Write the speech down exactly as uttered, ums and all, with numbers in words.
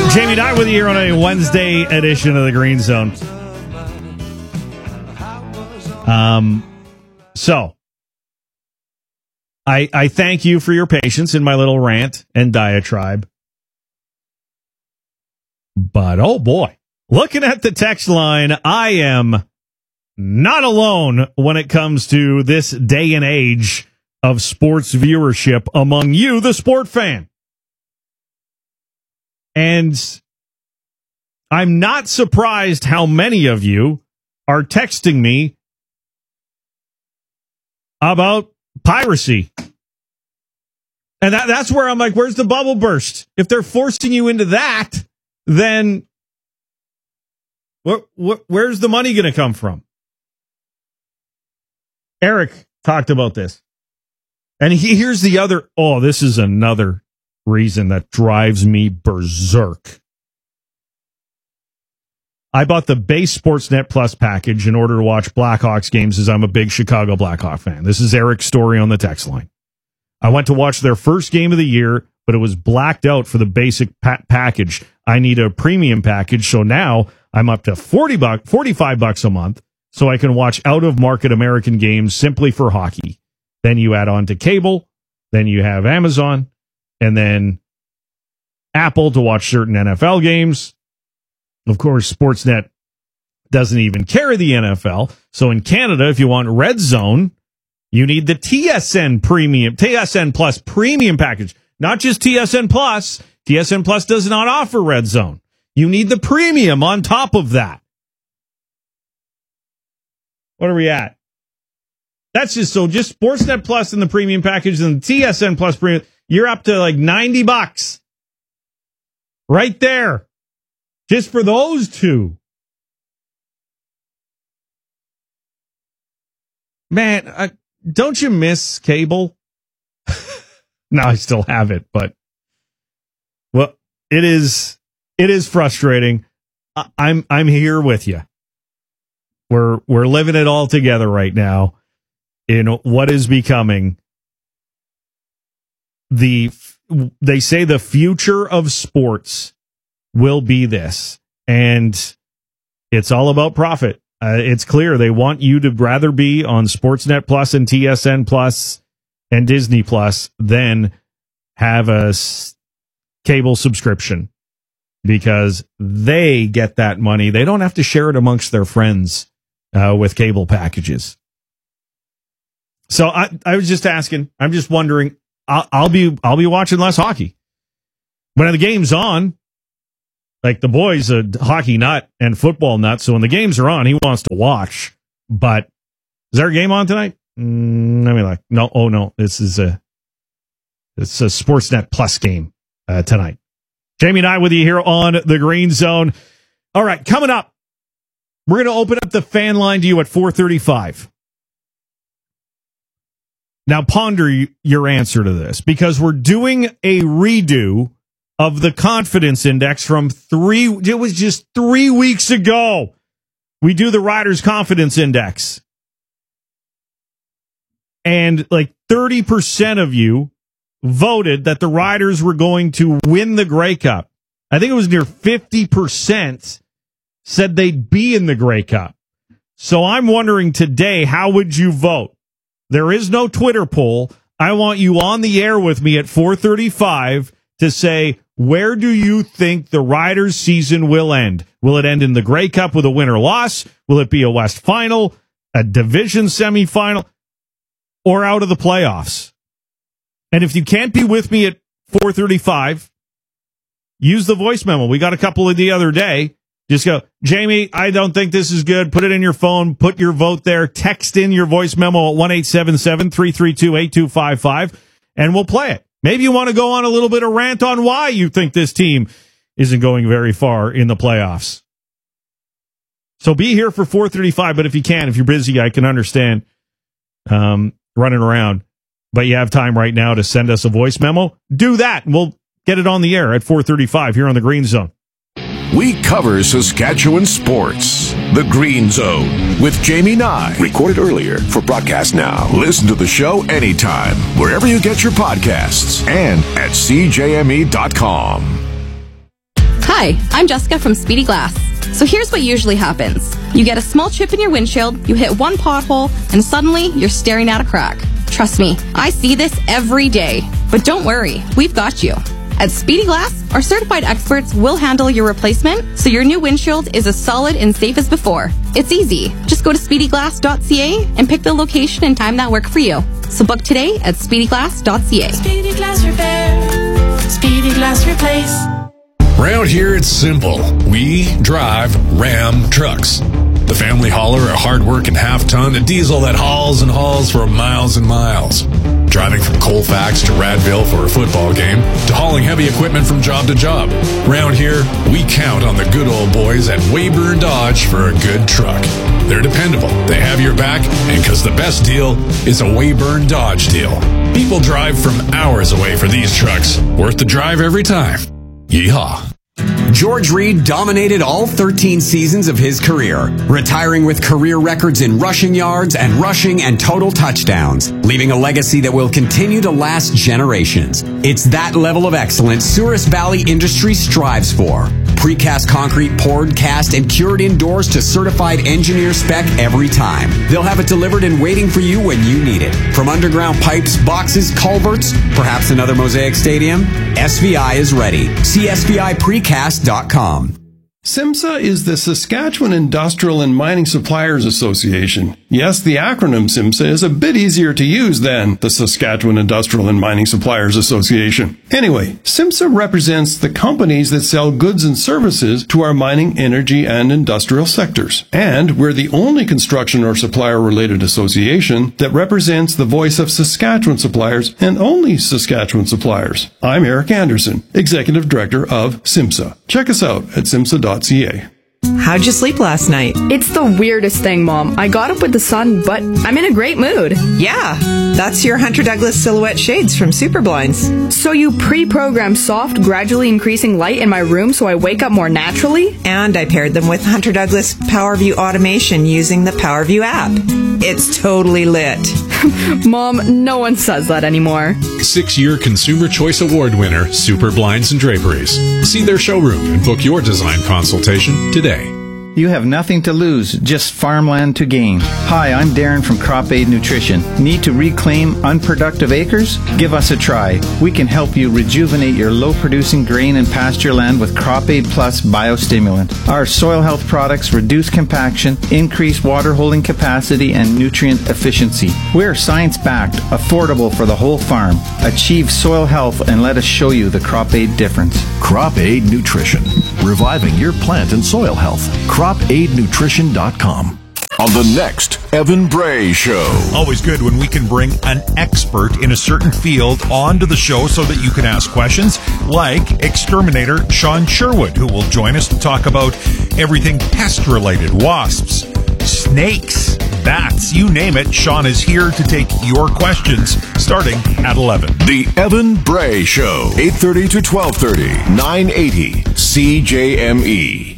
Jamie Nye with you here on a Wednesday edition of the Green Zone. Um, so I I thank you for your patience in my little rant and diatribe. But oh boy, looking at the text line, I am not alone when it comes to this day and age of sports viewership among you, the sport fan. And I'm not surprised how many of you are texting me about piracy. And that, that's where I'm like, where's the bubble burst? If they're forcing you into that, then wh- wh- where's the money going to come from? Eric talked about this. And he, here's the other, oh, this is another reason that drives me berserk. I bought the base Sportsnet Plus package in order to watch Blackhawks games as I'm a big Chicago Blackhawk fan. This is Eric's story on the text line. I went to watch their first game of the year, but it was blacked out for the basic pa- package. I need a premium package, so now I'm up to forty bucks, forty-five bucks a month, so I can watch out-of-market American games simply for hockey. Then you add on to cable, then you have Amazon, and then Apple to watch certain N F L games. Of course, Sportsnet doesn't even carry the N F L. So in Canada, if you want Red Zone, you need the T S N Premium, T S N Plus Premium package. Not just T S N Plus. T S N Plus does not offer Red Zone. You need the premium on top of that. What are we at? That's just so just Sportsnet Plus and the premium package and the T S N Plus premium. You're up to like ninety bucks. Right there. Just for those two. Man, uh, don't you miss cable? No, I still have it, but well, it is it is frustrating. I, I'm I'm here with you. We're we're living it all together right now in what is becoming the they say the future of sports will be this, and it's all about profit. Uh, it's clear they want you to rather be on Sportsnet Plus and T S N Plus and Disney Plus than have a s- cable subscription, because they get that money. They don't have to share it amongst their friends uh, with cable packages. So I, I was just asking. I'm just wondering. I'll, I'll be I'll be watching less hockey when the game's on. Like, the boy's a hockey nut and football nut, so when the games are on, he wants to watch. But is there a game on tonight? Mm, I mean, like, no, oh no, this is a it's a Sportsnet Plus game uh, tonight. Jamie and I with you here on the Green Zone. All right, coming up, we're going to open up the fan line to you at four thirty-five. Now, ponder your answer to this, because we're doing a redo of the confidence index from three, it was just three weeks ago. We do the Riders Confidence Index. And like thirty percent of you voted that the Riders were going to win the Grey Cup. I think it was near fifty percent said they'd be in the Grey Cup. So I'm wondering today, how would you vote? There is no Twitter poll. I want you on the air with me at four thirty-five to say, where do you think the Riders season will end? Will it end in the Grey Cup with a win or loss? Will it be a West Final, a division semifinal, or out of the playoffs? And if you can't be with me at four thirty-five, use the voice memo. We got a couple of the other day. Just go, Jamie, I don't think this is good. Put it in your phone. Put your vote there. Text in your voice memo at one eight seven seven, three three two, eight two five five, and we'll play it. Maybe you want to go on a little bit of rant on why you think this team isn't going very far in the playoffs. So be here for four thirty-five, but if you can, if you're busy, I can understand um, running around. But you have time right now to send us a voice memo. Do that, and we'll get it on the air at four thirty-five here on the Green Zone. We cover Saskatchewan sports. The Green Zone with Jamie Nye. Recorded earlier for broadcast now. Listen to the show anytime, wherever you get your podcasts, and at C J M E dot com. Hi, I'm Jessica from Speedy Glass. So here's what usually happens. You get a small chip in your windshield, you hit one pothole, and suddenly you're staring at a crack. Trust me, I see this every day. But don't worry, we've got you. At Speedy Glass, our certified experts will handle your replacement so your new windshield is as solid and safe as before. It's easy. Just go to speedy glass dot c a and pick the location and time that work for you. So book today at speedy glass dot c a. Speedy Glass Repair. Speedy Glass Replace. Around here, it's simple. We drive Ram trucks. The family hauler, a hard-working half-ton, a diesel that hauls and hauls for miles and miles. Driving from Colfax to Radville for a football game, to hauling heavy equipment from job to job. Around here, we count on the good old boys at Weyburn Dodge for a good truck. They're dependable, they have your back, and because the best deal is a Weyburn Dodge deal. People drive from hours away for these trucks. Worth the drive every time. Yeehaw. George Reed dominated all thirteen seasons of his career, retiring with career records in rushing yards and rushing and total touchdowns, leaving a legacy that will continue to last generations. It's that level of excellence Souris Valley Industries strives for. Precast concrete poured, cast, and cured indoors to certified engineer spec every time. They'll have it delivered and waiting for you when you need it. From underground pipes, boxes, culverts, perhaps another Mosaic Stadium, S V I is ready. See S V I precast dot com. SIMSA is the Saskatchewan Industrial and Mining Suppliers Association. Yes, the acronym SIMSA is a bit easier to use than the Saskatchewan Industrial and Mining Suppliers Association. Anyway, SIMSA represents the companies that sell goods and services to our mining, energy, and industrial sectors. And we're the only construction or supplier-related association that represents the voice of Saskatchewan suppliers and only Saskatchewan suppliers. I'm Eric Anderson, Executive Director of SIMSA. Check us out at simsa dot c a. How'd you sleep last night? It's the weirdest thing, Mom. I got up with the sun, but I'm in a great mood. Yeah, that's your Hunter Douglas Silhouette Shades from Super Blinds. So you pre-programmed soft, gradually increasing light in my room so I wake up more naturally? And I paired them with Hunter Douglas PowerView Automation using the PowerView app. It's totally lit. Mom, no one says that anymore. Six-year Consumer Choice Award winner, Super Blinds and Draperies. See their showroom and book your design consultation today. You have nothing to lose, just farmland to gain. Hi, I'm Darren from Crop Aid Nutrition. Need to reclaim unproductive acres? Give us a try. We can help you rejuvenate your low-producing grain and pasture land with Crop Aid Plus Biostimulant. Our soil health products reduce compaction, increase water holding capacity, and nutrient efficiency. We're science-backed, affordable for the whole farm. Achieve soil health and let us show you the Crop Aid difference. Crop Aid Nutrition, reviving your plant and soil health. crop aid nutrition dot com. On the next Evan Bray Show. Always good when we can bring an expert in a certain field onto the show so that you can ask questions, like exterminator Sean Sherwood, who will join us to talk about everything pest-related, wasps, snakes, bats, you name it. Sean is here to take your questions starting at eleven. The Evan Bray Show, eight thirty to twelve thirty, nine eighty C J M E.